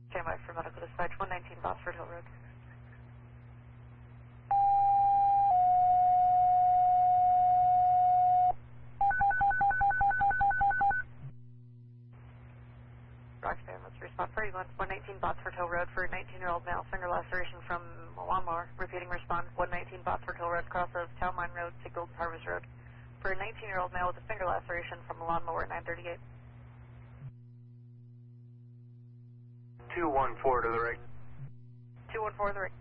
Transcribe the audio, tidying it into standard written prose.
Stand by for medical dispatch, 119 Botsford Hill Road. Roxanne, let's respond. 119 Botsford Hill Road for a 19-year-old male, finger laceration from a lawnmower. Repeating response, 119 Botsford Hill Road, cross of Town Line Road to Golden Harvest Road. For a 19-year-old male with a finger laceration from a lawnmower, 938. 214 to the right. 214 to the right.